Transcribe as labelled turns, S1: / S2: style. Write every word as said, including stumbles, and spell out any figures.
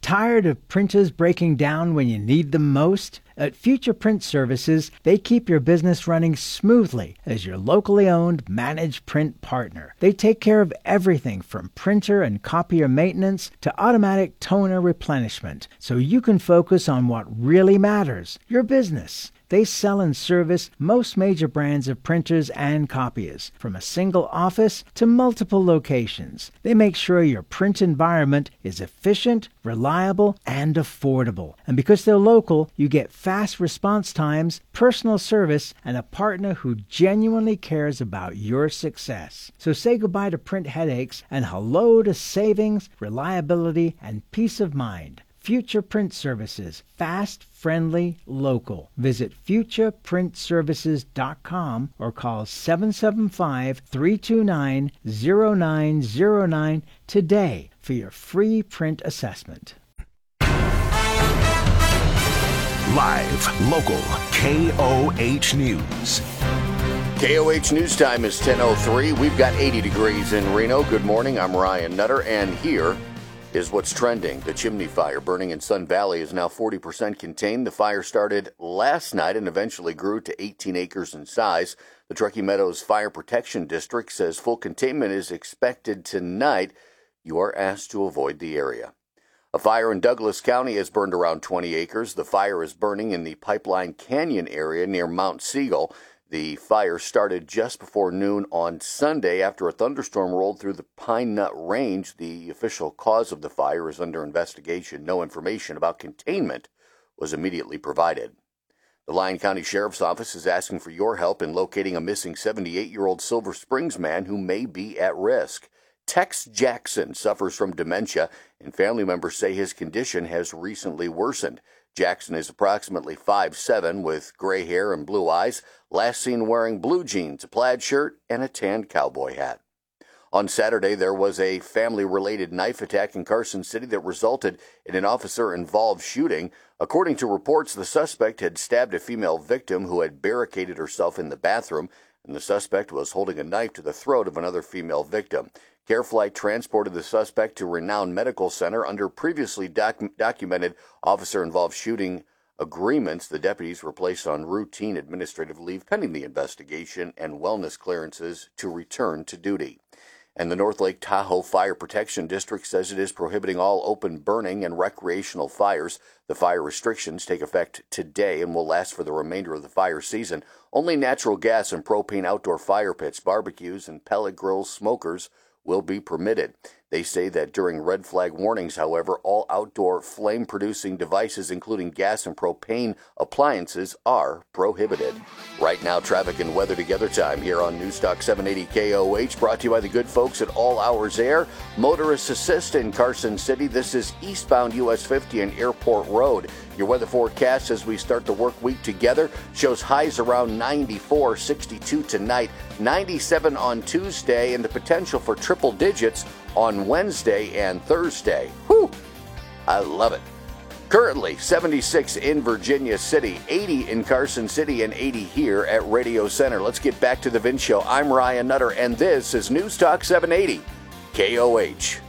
S1: Tired of printers breaking down when you need them most? At Future Print Services, they keep your business running smoothly as your locally owned managed print partner. They take care of everything from printer and copier maintenance to automatic toner replenishment, so you can focus on what really matters, your business. They sell and service most major brands of printers and copiers, from a single office to multiple locations. They make sure your print environment is efficient, reliable, and affordable. And because they're local, you get fast response times, personal service, and a partner who genuinely cares about your success. So say goodbye to print headaches and hello to savings, reliability, and peace of mind. Future Print Services. Fast, friendly, local. Visit future print services dot com or call seven seven five, three two nine, zero nine zero nine today for your free print assessment.
S2: Live, local, K O H News.
S3: K O H News Time is ten oh three. We've got eighty degrees in Reno. Good morning. I'm Ryan Nutter, and here is what's trending. The chimney fire burning in Sun Valley is now forty percent contained. The fire started last night and eventually grew to eighteen acres in size. The Truckee Meadows Fire Protection District says full containment is expected tonight. You are asked to avoid the area. A fire in Douglas County has burned around twenty acres. The fire is burning in the Pipeline Canyon area near Mount Siegel. The fire started just before noon on Sunday after a thunderstorm rolled through the Pine Nut Range. The official cause of the fire is under investigation. No information about containment was immediately provided. The Lyon County Sheriff's Office is asking for your help in locating a missing seventy-eight-year-old Silver Springs man who may be at risk. Tex Jackson suffers from dementia, and family members say his condition has recently worsened. Jackson is approximately five seven with gray hair and blue eyes, last seen wearing blue jeans, a plaid shirt, and a tanned cowboy hat. On Saturday, there was a family-related knife attack in Carson City that resulted in an officer-involved shooting. According to reports, the suspect had stabbed a female victim who had barricaded herself in the bathroom, and the suspect was holding a knife to the throat of another female victim. CareFlight transported the suspect to Renown Medical Center under previously doc- documented officer-involved shooting agreements. The deputies were placed on routine administrative leave pending the investigation and wellness clearances to return to duty. And the North Lake Tahoe Fire Protection District says it is prohibiting all open burning and recreational fires. The fire restrictions take effect today and will last for the remainder of the fire season. Only natural gas and propane outdoor fire pits, barbecues, and pellet grills, smokers will be permitted. They say that during red flag warnings, however, all outdoor flame-producing devices, including gas and propane appliances, are prohibited. Right now, traffic and weather together time here on Newstalk seven eighty K O H, brought to you by the good folks at All Hours Air. Motorist assist in Carson City. This is eastbound U S fifty and Airport Road. Your weather forecast as we start the work week together shows highs around ninety-four, sixty-two tonight, ninety-seven on Tuesday, and the potential for triple digits on Wednesday and Thursday. Whew! I love it. Currently, seventy-six in Virginia City, eighty in Carson City, and eighty here at Radio Center. Let's get back to the Vince Show. I'm Ryan Nutter, and this is News Talk seven eighty K O H.